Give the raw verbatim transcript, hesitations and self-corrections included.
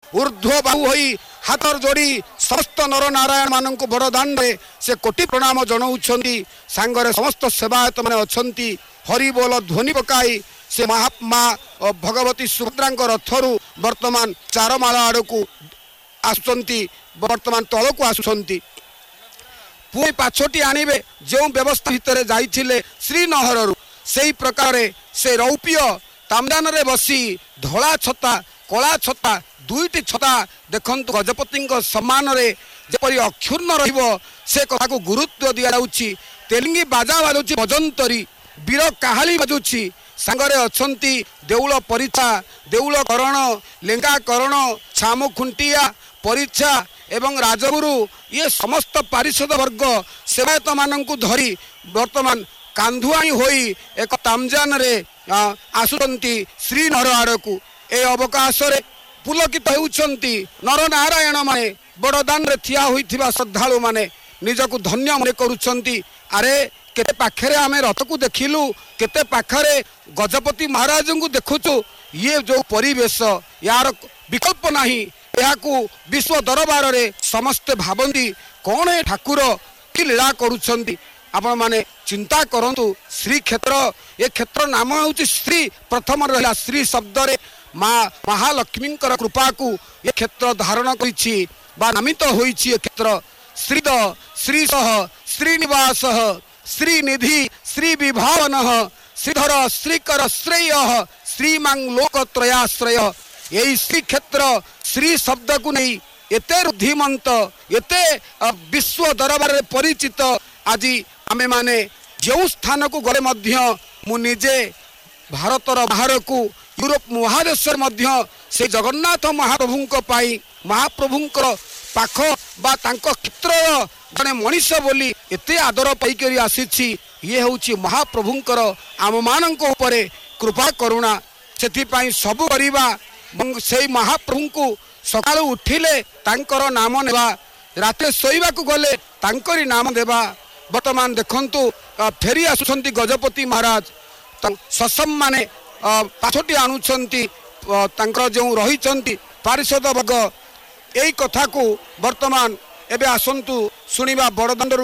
ऊर्ध्व बाहु होई हाथर जोड़ी समस्त नर नारायण मान बड़दान से कोटि प्रणाम जनाऊँच सांगरे समस्त सेवायत मैंने अच्छा हरि बोल ध्वनि पकाई से महात्मा भगवती सुभद्रा रथरू वर्तमान चारमाला आड़ को आसुंच वर्तमान तल को आसुंच पुणी पाछटी आणवे जो व्यवस्था भितर जाइए श्रीनगर से प्रकार से रौप्य तामदान रे बसी धला छता कला छता दुईटी छता देखंतु गजपति सम्मान रे जेपरि अक्षुण्ण रहिबो से कथा को गुरुत्व दिया जाउछि। तेलिंगी बाजा बाजुछि भजंतरी वीर काहाली बाजुछि सांगरे अछंती देउल परिछा देउल करण लेंगा करण छामु खुंटिया परिछा एवं राजगुरु ये समस्त पारिषद वर्ग सेवायत मानंकु धरी वर्तमान कांधुआई होई एक तामजान रे आसुचंती श्रीनगर आड़ को ए अवकाश रे पुलकित होउछंती नर नारायण माने बड़दान रे थिया होइथिबा श्रद्धालु माने निजकु धन्य मने करूछंती। अरे केते पाखरे आमे रथ को देखिलु केते पाखरे गजपति महाराज को देखुचु ये जो परिवेश यार विकल्प नहीं याकू विश्व दरबार रे समस्त भावंती कौन है ठाकुर कि लीला करुछंती आपण माने चिंता करंतु श्री क्षेत्र ये क्षेत्र नाम होउची श्री प्रथम रहिला श्री शब्द रे माँ महालक्ष्मी कृपा को ये क्षेत्र धारण करिछि बा नामित होइछि। ये क्षेत्र श्रीद श्रीसह श्रीनिवास श्रीनिधि श्री विभावन श्रीधर श्रीकर श्रेय श्रीमांग लोकत्रयाश्रय यही श्री क्षेत्र श्री शब्द को नहीं एते रुद्धिमंत एते विश्व दरबार रे परिचित आज आमे माने जो स्थान को गले मध्य मु निजे भारतर बाहर को यूरोप महादेश मध्य से जगन्नाथ महाप्रभु पाई महाप्रभु पाख बा तांको क्षेत्र जने मनीष बोली एते आदर पाइकरी आसीछि। ये होउछि महाप्रभुंकर आम मानक उपरे कृपा करुणा सेथि पई सब करिबा से महाप्रभु को सकाळु उठिले तांकर नाम नेबा राते सोइबा को गले तांकरी नाम देबा। वर्तमान देखंतु फेरी आसुछंती गजपति महाराज ससम माने पाछटी आणुछंती तांकर जो रहिछंती पारिषद वर्ग एई कथा को वर्तमान एबे आसंतु सुनिबा बड़दांड